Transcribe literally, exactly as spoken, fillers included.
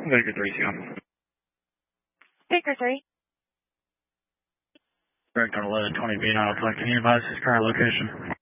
Baker three, Seattle. Baker three. Correct on eleven twenty B nine. Can you advise his current location?